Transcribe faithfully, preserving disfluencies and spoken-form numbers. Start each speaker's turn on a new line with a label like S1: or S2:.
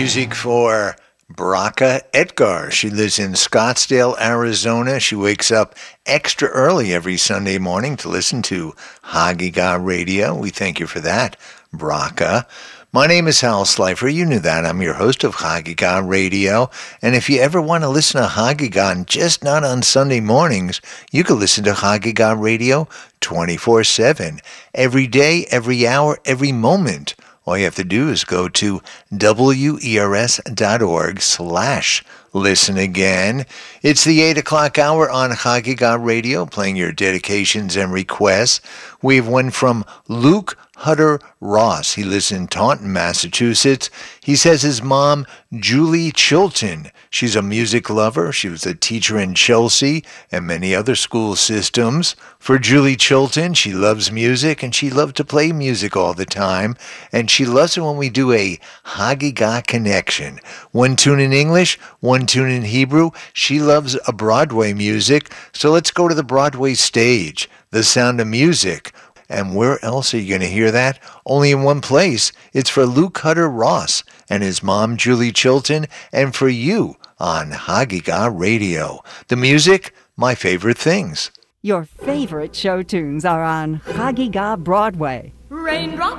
S1: music for Braca Edgar. She lives in Scottsdale, Arizona. She wakes up extra early every Sunday morning to listen to Hagiga Radio. We thank you for that, Braca. My name is Hal Slifer. You knew that. I'm your host of Hagiga Radio. And if you ever want to listen to Hagiga, and just not on Sunday mornings, you can listen to Hagiga Radio twenty-four seven. Every day, every hour, every moment. All you have to do is go to wers.org slash listen again. It's the eight o'clock hour on Hagiga Radio, playing your dedications and requests. We have one from Luke Hutter Ross. He lives in Taunton, Massachusetts. He says his mom, Julie Chilton, she's a music lover. She was a teacher in Chelsea and many other school systems. For Julie Chilton, she loves music, and she loved to play music all the time. And she loves it when we do a Hagiga connection. One tune in English, one tune in Hebrew. She loves a Broadway music. So let's go to the Broadway stage, The Sound of Music. And where else are you going to hear that? Only in one place. It's for Luke Hutter Ross and his mom, Julie Chilton, and for you on Hagiga Radio. The music, my favorite things.
S2: Your favorite show tunes are on Hagiga Broadway.
S3: Raindrop